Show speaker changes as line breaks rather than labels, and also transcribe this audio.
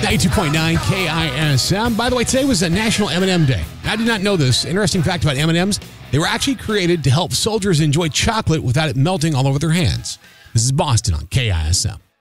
92.9 KISM. By the way, today was a National M&M Day. I did not know this. Interesting fact about M&Ms, they were actually created to help soldiers enjoy chocolate without it melting all over their hands. This is Boston on KISM.